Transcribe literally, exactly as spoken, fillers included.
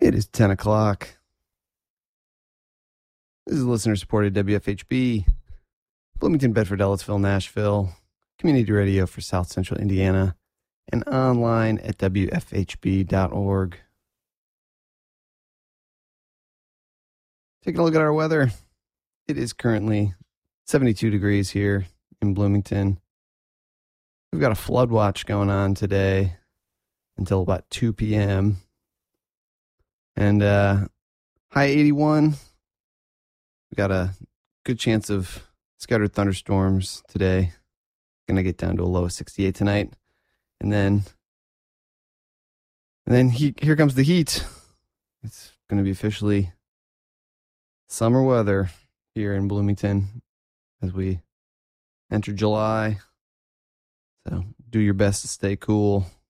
It is ten o'clock. This is listener-supported W F H B, Bloomington, Bedford, Ellisville, Nashville, community radio for South Central Indiana, and online at W F H B dot org. Taking a look at our weather. It is currently seventy-two degrees here in Bloomington. We've got a flood watch going on today until about two p.m. And uh, high eighty-one. We got a good chance of scattered thunderstorms today. Going to get down to a low of sixty-eight tonight. And then, and then he, here comes the heat. It's going to be officially summer weather here in Bloomington as we enter July. So do your best to stay cool.